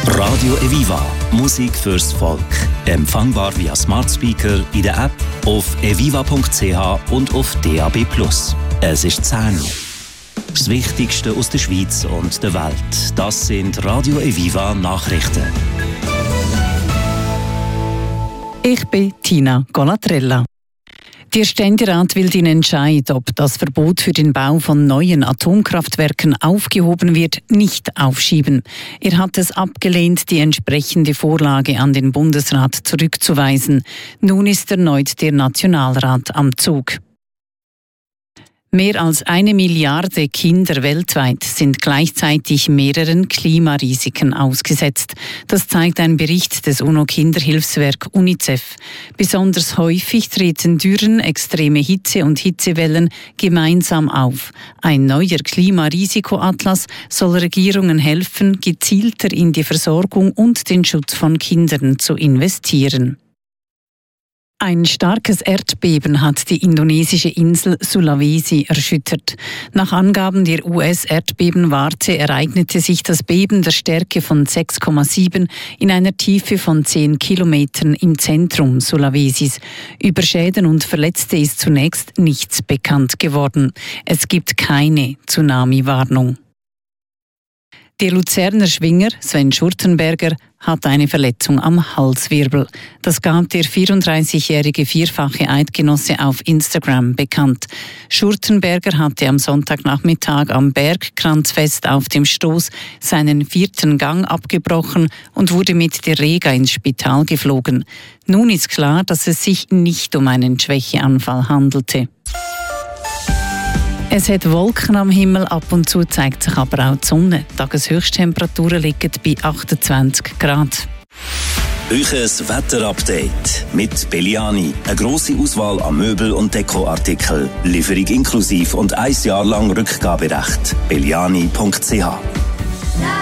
Radio Eviva. Musik fürs Volk. Empfangbar via Smart Speaker, in der App, auf eviva.ch und auf DAB+. Es ist 10 Uhr. Das Wichtigste aus der Schweiz und der Welt. Das sind Radio Eviva Nachrichten. Ich bin Tina Golatrella. Der Ständerat will den Entscheid, ob das Verbot für den Bau von neuen Atomkraftwerken aufgehoben wird, nicht aufschieben. Er hat es abgelehnt, die entsprechende Vorlage an den Bundesrat zurückzuweisen. Nun ist erneut der Nationalrat am Zug. Mehr als 1 Milliarde Kinder weltweit sind gleichzeitig mehreren Klimarisiken ausgesetzt. Das zeigt ein Bericht des UNO-Kinderhilfswerk UNICEF. Besonders häufig treten Dürren, extreme Hitze und Hitzewellen gemeinsam auf. Ein neuer Klimarisikoatlas soll Regierungen helfen, gezielter in die Versorgung und den Schutz von Kindern zu investieren. Ein starkes Erdbeben hat die indonesische Insel Sulawesi erschüttert. Nach Angaben der US-Erdbebenwarte ereignete sich das Beben der Stärke von 6,7 in einer Tiefe von 10 Kilometern im Zentrum Sulawesis. Über Schäden und Verletzte ist zunächst nichts bekannt geworden. Es gibt keine Tsunami-Warnung. Der Luzerner Schwinger Sven Schurtenberger hat eine Verletzung am Halswirbel. Das gab der 34-jährige vierfache Eidgenosse auf Instagram bekannt. Schurtenberger hatte am Sonntagnachmittag am Bergkranzfest auf dem Stoß seinen 4. Gang abgebrochen und wurde mit der Rega ins Spital geflogen. Nun ist klar, dass es sich nicht um einen Schwächeanfall handelte. Es hat Wolken am Himmel, ab und zu zeigt sich aber auch die Sonne. Die Tageshöchsttemperaturen liegen bei 28 Grad. Euches Wetterupdate mit Belliani. Eine grosse Auswahl an Möbel- und Dekoartikeln. Lieferung inklusiv und 1 Jahr lang Rückgaberecht. belliani.ch